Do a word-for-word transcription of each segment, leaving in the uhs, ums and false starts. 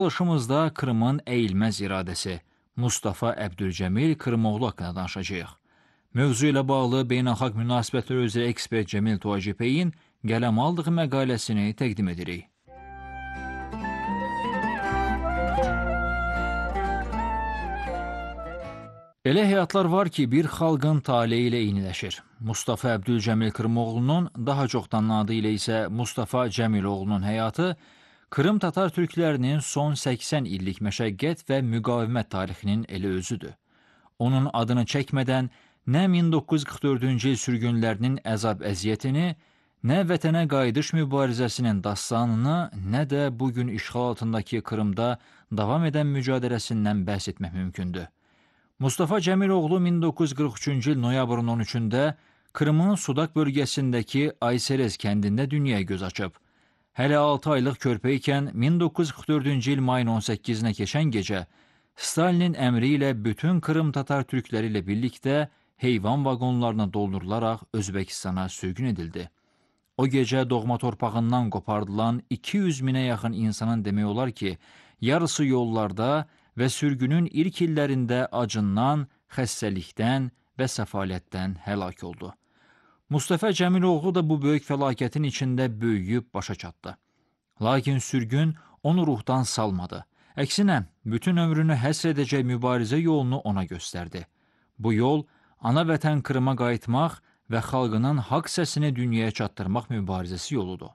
Çalışımızda Krımın əyilməz iradəsi Mustafa Əbdülcəmil Krımoğlu haqqında danışacağıq. Mövzu ilə bağlı beynəlxalq münasibətlər üzrə ekspert Cəmil Tuacipeyin qələm aldığı məqaləsini təqdim edirik. Elə həyatlar var ki, bir xalqın taleyi ilə eyniləşir. Mustafa Əbdülcəmil Krımoğlunun, daha çox tanınan adı ilə isə Mustafa Cəmiloğlunun həyatı, Krım tatar türklərinin son səksən illik məşəqqət və müqavimət tarixinin elə özüdür. Onun adını çəkmədən nə min doqquz yüz qırx dördüncü il sürgünlərinin əzab-əziyyətini, nə vətənə qayıdış mübarizəsinin dastanını, nə də bugün işğal altındakı Krımda davam edən mücadeləsindən bəhs etmək mümkündür. Mustafa Cəmiloğlu min doqquz yüz qırx üçüncü il noyabrın on üçündə Krımın Sudak bölgəsindəki Ayserez kəndində dünyaya göz açıb. Hələ altı aylıq körpə ikən min doqquz yüz qırx dördüncü il mayın on səkkizinə keçən gecə Stalinin əmri ilə bütün Krım tatar türkləri ilə birlikdə heyvan vaqonlarına doldurularaq Özbəkistana sürgün edildi. O gecə doğma torpağından qopardılan iki yüz minə yaxın insanın demək olar ki, yarısı yollarda və sürgünün ilk illərində acından, xəstəlikdən və səfalətdən həlak oldu. Mustafa Cəmiloğlu da bu böyük fəlakətin içində böyüyüb başa çatdı. Lakin sürgün onu ruhdan salmadı. Əksinə, bütün ömrünü həsr edəcək mübarizə yolunu ona göstərdi. Bu yol, ana vətən Krıma qayıtmaq və xalqının haqq səsini dünyaya çatdırmaq mübarizəsi yoludur.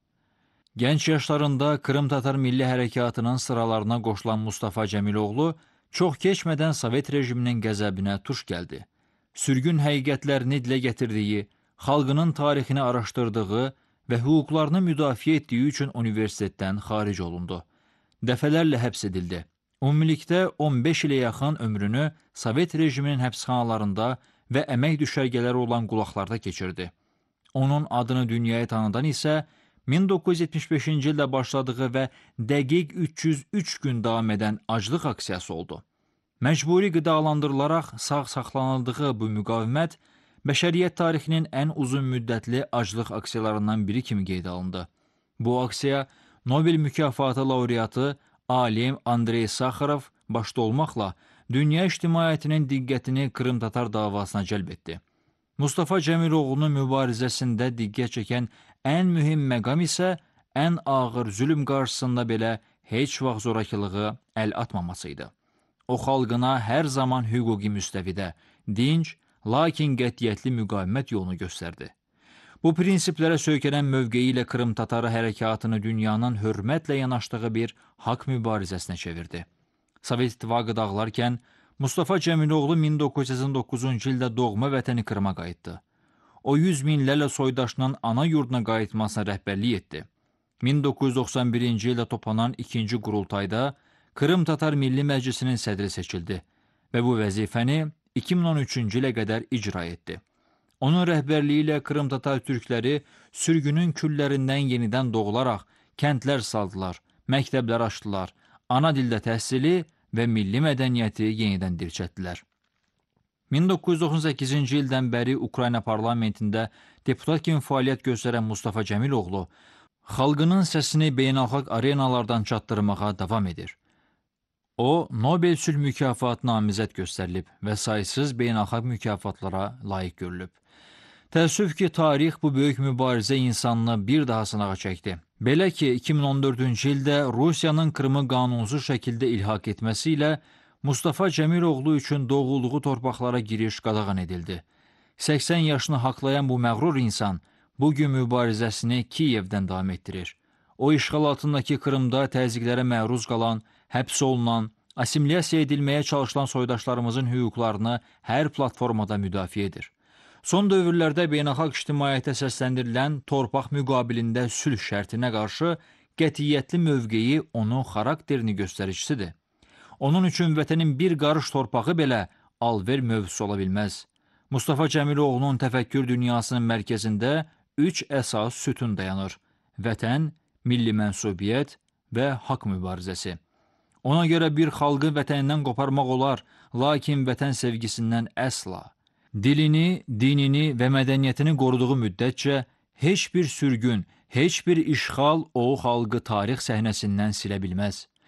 Gənc yaşlarında Krım Tatar Milli Hərəkatının sıralarına qoşulan Mustafa Cəmiloğlu çox keçmədən Sovet rejiminin qəzəbinə tuş gəldi. Sürgün həqiqətlərini dilə gətirdiyi, xalqının tarixini araşdırdığı və hüquqlarını müdafiə etdiyi üçün universitetdən xaric olundu. Dəfələrlə həbs edildi. Ümumilikdə on beş ilə yaxın ömrünü Sovet rejiminin həbsxanalarında və əmək düşərgələri olan qulaqlarda keçirdi. Onun adını dünyaya tanıdan isə min doqquz yüz yetmiş beşinci ildə başladığı və dəqiq üç yüz üç gün davam edən aclıq aksiyası oldu. Məcburi qidalandırılaraq sağ saxlanıldığı bu müqavimət bəşəriyyət tarixinin ən uzun müddətli aclıq aksiyalarından biri kimi qeyd alındı. Bu aksiya Nobel mükafatı laureatı alim Andrey Sakharov başda olmaqla dünya ictimaiyyətinin diqqətini Krım Tatar davasına cəlb etdi. Mustafa Cəmiloğlunun mübarizəsində diqqət çəkən ən mühüm məqam isə ən ağır zülm qarşısında belə heç vaxt zorakılığı əl atmamasıydı. O xalqına hər zaman hüquqi müstəvidə, dinc, lakin qətiyyətli müqavimət yolunu göstərdi. Bu prinsiplərə söykənən mövqeyi ilə Krım Tatarı hərəkatını dünyanın hörmətlə yanaşdığı bir haqq mübarizəsinə çevirdi. Sovet İttifaqı dağılarkən Mustafa Cəmiloğlu min doqquz yüz səksən doqquzuncu ildə doğma vətəni Krıma qayıtdı. O yüz minlərlə soydaşının ana yurduna qayıtmasına rəhbərlik etdi. min doqquz yüz doxsan birinci ildə toplanan ikinci qurultayda Krım Tatar Milli Məclisinin sədri seçildi və bu vəzifəni iki min on üçüncü ilə qədər icra etdi. Onun rəhbərliyi ilə Krım Tatar türkləri sürgünün küllərindən yenidən doğularaq kəndlər saldılar, məktəblər açdılar, ana dildə təhsili və milli mədəniyyəti yenidən dirçətdilər. min doqquz yüz doxsan səkkizinci ildən bəri Ukrayna parlamentində deputat kimi fəaliyyət göstərən Mustafa Cəmiloğlu xalqının səsini beynəlxalq arenalardan çatdırmağa davam edir. O, Nobel sülh mükafatına namizəd göstərilib və saysız beynəlxalq mükafatlara layiq görülüb. Təəssüf ki, tarix bu böyük mübarizə insanını bir daha sınağa çəkdi. Belə ki, iki min on dördüncü ildə Rusiyanın Krımı qanunsuz şəkildə ilhaq etməsi ilə Mustafa Cəmiloğlu üçün doğulduğu torpaqlara giriş qadağan edildi. səksən yaşını haqlayan bu məğrur insan bugün mübarizəsini Kiyevdən davam etdirir. O, işğal altındakı Krımda təzyiqlərə məruz qalan, həbs olunan, assimiliyasiya edilməyə çalışılan soydaşlarımızın hüquqlarını hər platformada müdafiə edir. Son dövrlərdə beynəlxalq ictimaiyyətə səsləndirilən torpaq müqabilində sülh şərtinə qarşı qətiyyətli mövqeyi onun xarakterini göstəricisidir. Onun üçün vətənin bir qarış torpağı belə alver mövzusu ola bilməz. Mustafa Cəmiloğlunun təfəkkür dünyasının mərkəzində üç əsas sütun dayanır: vətən, milli mənsubiyyət və haqq mübarizəsi. Ona görə bir xalqı vətənindən qoparmaq olar, lakin vətən sevgisindən əsla. Dilini, dinini və mədəniyyətini qoruduğu müddətcə heç bir sürgün, heç bir işğal o xalqı tarix səhnəsindən silə bilməz.